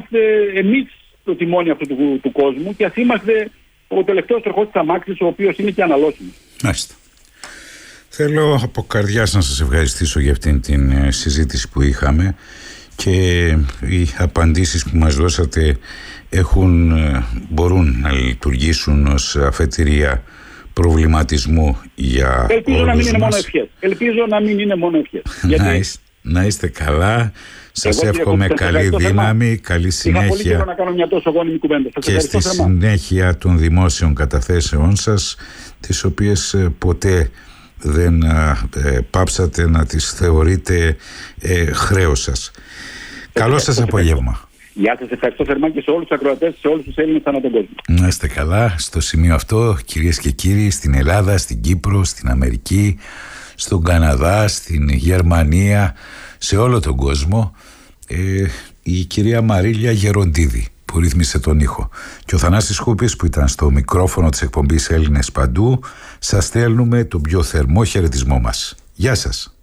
είμαστε εμείς το τιμόνι αυτού του κόσμου και ας είμαστε ο τελευταίος τροχός της αμάξης, ο οποίος είναι και αναλώσιμος. Μάλιστα. Θέλω από καρδιάς να σας ευχαριστήσω για αυτήν την συζήτηση που είχαμε και οι απαντήσεις που μας δώσατε μπορούν να λειτουργήσουν ως αφετηρία προβληματισμού για Ελπίζω να μην είναι μόνο ευχές. Ελπίζω να μην είναι μόνο ευχές. Να είστε καλά. Σας εύχομαι καλή δύναμη, καλή συνέχεια. Είχα πολύ καιρό να κάνω μια τόσο γόνιμη κουβέντα. Και στη συνέχεια των δημόσιων καταθέσεών σας, τις οποίες ποτέ δεν πάψατε να τις θεωρείτε χρέος σας. Καλό σας απόγευμα. Γεια σας, ευχαριστώ θερμά και σε όλους τους ακροατές, σε όλους τους Έλληνες ανά τον κόσμο. Να είστε καλά. Στο σημείο αυτό, κυρίες και κύριοι, στην Ελλάδα, στην Κύπρο, στην Αμερική, στον Καναδά, στην Γερμανία, σε όλο τον κόσμο, η κυρία Μαρίλια Γεροντίδη που ρύθμισε τον ήχο και ο Θανάσης Χούπης που ήταν στο μικρόφωνο της εκπομπής Έλληνες Παντού. Σας στέλνουμε τον πιο θερμό χαιρετισμό μας. Γεια σας.